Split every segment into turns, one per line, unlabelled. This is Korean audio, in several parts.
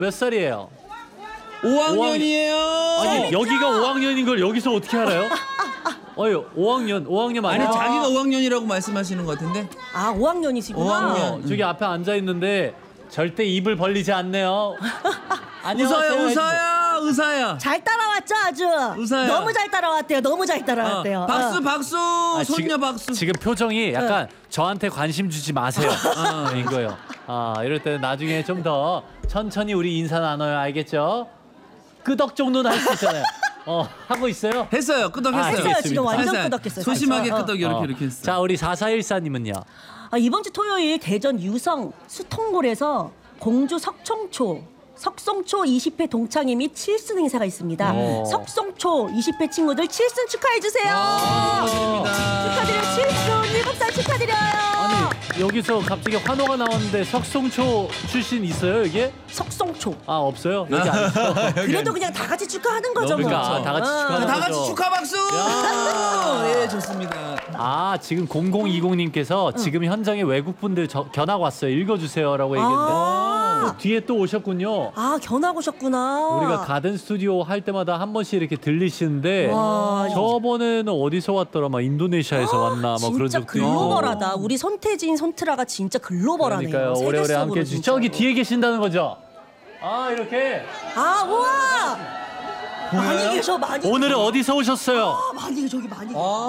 몇 살이에요?
5학년이에요.
아니 여기가 5학년인 걸 여기서 어떻게 알아요? 어이 5학년
아니
맞아요?
자기가 5학년이라고 말씀하시는 것 같은데.
아 5학년이시구나.
5학년.
저기 앞에 앉아 있는데 절대 입을 벌리지 않네요.
웃어요, 웃어요, 의사야.
잘 따라왔죠 아주.
의사야.
너무 잘 따라왔대요. 너무 잘 따라왔대요.
박수, 박수, 손녀 박수.
지금 표정이 약간 저한테 관심 주지 마세요. 인 거예요. 이럴 때는 나중에 좀 더 천천히 우리 인사 나눠요. 알겠죠? 끄덕 정도는 할 수 있잖아요. 하고 있어요?
했어요, 끄덕했어요.
했어요. 지금 완전
살살.
끄덕했어요.
소심하게
살짝.
끄덕 이렇게 했어요.
자, 우리 4414님은요?
이번 주 토요일 대전 유성 수통골에서 공주 석송초 20회 동창회 및 7승 행사가 있습니다. 석송초 20회 친구들 7승 축하해주세요. 축하드려요. 7승 7살 축하드려요.
아니 여기서 갑자기 환호가 나왔는데 석송초 출신 있어요 여기에?
석송초.
없어요? 여기 안 있어.
그래도 그냥 다 같이 축하하는 거죠.
그러니까
뭐.
다 같이 축하하는
다
거죠.
같이 축하 박수. 예, 좋습니다.
지금 0020님께서 지금 현장에 외국분들 견학 왔어요. 읽어주세요라고 얘기했는데 뒤에 또 오셨군요.
견학 오셨구나.
우리가 가든 스튜디오 할 때마다 한 번씩 이렇게 들리시는데
와,
저번에는 어디서 왔더라? 막 인도네시아에서 왔나? 뭐 그런
진짜
적도 있고.
글로벌하다. 우리 손태진, 손트라가 진짜 글로벌하네요.
그러니까요. 오래오래
세계적으로
함께 해주시.
진짜로.
저기 뒤에 계신다는 거죠? 이렇게.
우와. 많이 계셔, 많이.
오늘은 어디서 오셨어요?
많이 저기 많이.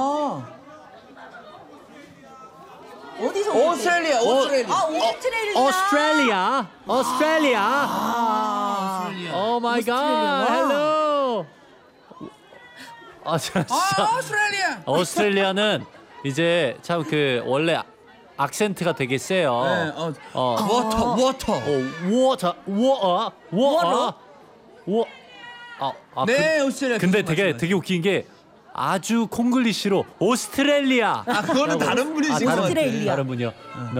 어디서 오셨어요?
오스트레일리아.
오스트레일리아.
오스트레일리아. 오 마이 갓. 헬로. 진짜.
오스트레일리아.
오스트레일리아는 이제 참 그 원래 악센트가 되게 세요.
네, 워터. 네, 오스트레일리아.
근데 되게 웃긴 게 아주 콩글리시로 오스트레일리아.
그거는 다른 분이신 것 같아요.
오스트레일리아.
다른 분이요.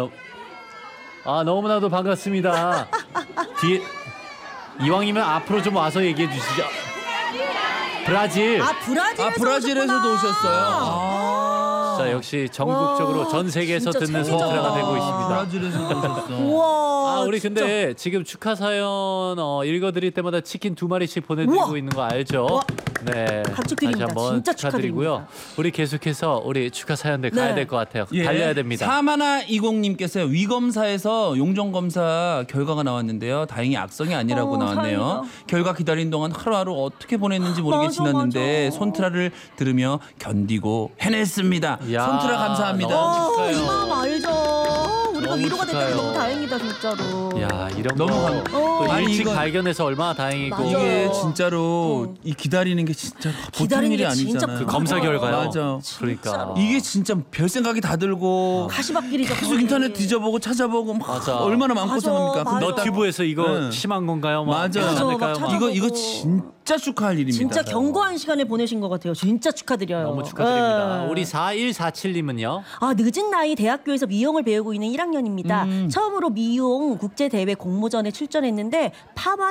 너무나도 반갑습니다. 뒤에 이왕이면 앞으로 좀 와서 얘기해 주시죠. 브라질.
브라질에서도 오셨어요.
자, 역시 전국적으로 전 세계에서
진짜
듣는
최고다.
손트라가 되고 있습니다.
브라질에서도 오셨어.
우와.
우리
진짜.
근데 지금 축하 사연 읽어드릴 때마다 치킨 2마리씩 보내드리고
우와.
있는 거 알죠?
우와.
네.
감축드립니다.
다시 한번
진짜
축하드리고요.
축하드립니다.
우리 계속해서 우리 축하 사연들 가야
네.
될 것 같아요. 달려야 됩니다.
사마나 20님께서요. 위검사에서 용종검사 결과가 나왔는데요. 다행히 악성이 아니라고 나왔네요.
다행이다.
결과 기다린 동안 하루하루 어떻게 보냈는지 모르게
맞아,
지났는데
맞아.
손트라를 들으며 견디고 해냈습니다.
야,
손트라 감사합니다.
너무 축하해요.
이 마음 알죠. 우리가
너무
위로가 됐다니
축하해요.
너무 다행이다 진짜로.
야, 이런
너무
거 또
아니,
일찍
이거-
발견해서 얼마나 다행이고.
맞아요.
이게 진짜로 이 기다리는 게 진짜 보통
기다리는
일이
게 진짜
아니잖아요.
그 검사 결과요.
맞아.
그러니까
이게 진짜 별 생각이 다 들고
가시밭길이죠.
계속 인터넷 뒤져보고 찾아보고 막
맞아.
얼마나 마음고생합니까.
맞아.
근데
너튜브에서 이거
네.
심한 건가요? 막
맞아.
괜찮을까요?
맞아, 막
막.
이거
찾아보고.
진짜 축하할 일입니다.
진짜 견고한 시간을 보내신 것 같아요. 진짜 축하드려요.
너무 축하드립니다.
네.
우리 4147님은요?
늦은 나이 대학교에서 미용을 배우고 있는 1학년입니다. 처음으로 미용 국제 대회 공모전에 출전했는데 파마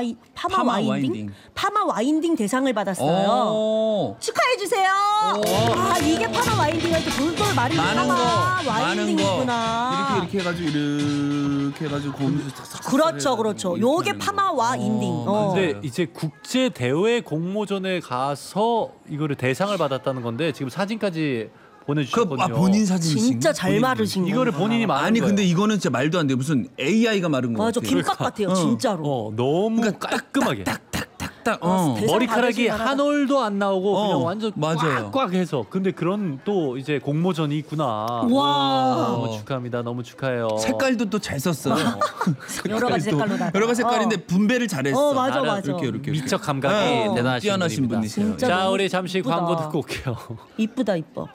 와인딩 대상을 받았어요.
오.
축하해 주세요. 이게 파마 와인딩할 때 돌돌 말이
많은
파마
거,
와인딩이구나.
이렇게 해가지고 고무줄 탁탁
그렇죠. 요게 파마 와인딩.
근데 이제 국제 대회 공모전에 가서 이거를 대상을 받았다는 건데 지금 사진까지 보내주셨거든요.
본인 사진이신가?
진짜 잘 마르신
이거를
거구나.
본인이 말한
아니
거예요.
근데 이거는 진짜 말도 안 돼. 무슨 AI가 마른 거
맞아
같아.
김밥 같아요 진짜로.
너무
그러니까
깔끔하게.
딱딱딱딱.
대상
머리카락이
받으실
한 올도 안 나오고 그냥 완전
맞아요.
꽉꽉 해서. 근데 그런 또 이제 공모전이 있구나.
와.
너무 축하합니다. 너무 축하해요.
색깔도 또 잘 썼어요.
여러 가지 색깔로 다.
여러 가지 색깔인데 분배를 잘했어.
맞아.
이렇게.
미적 감각이 대단하신
뛰어나신
분입니다.
분이세요.
진짜
자,
너무
우리 잠시
이쁘다.
광고 듣고 올게요.
이쁘다 이뻐.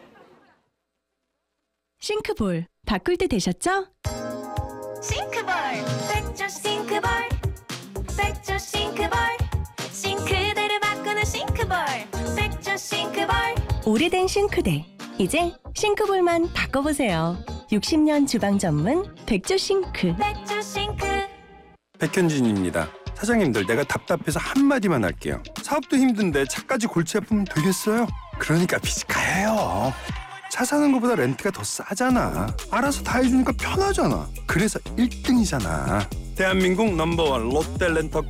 싱크볼 바꿀 때 되셨죠?
싱크볼 백조 싱크볼 백조 싱크볼 싱크대를 바꾸는 싱크볼 백조 싱크볼
오래된 싱크대 이제 싱크볼만 바꿔보세요. 60년 주방 전문 백조 싱크.
백조 싱크
백현진입니다. 사장님들 내가 답답해서 한마디만 할게요. 사업도 힘든데 차까지 골치 아프면 되겠어요? 그러니까 비즈카예요. 차 사는 것보다 렌트가 더 싸잖아. 알아서 다 해주니까 편하잖아. 그래서 1등이잖아. 대한민국 넘버원 롯데렌터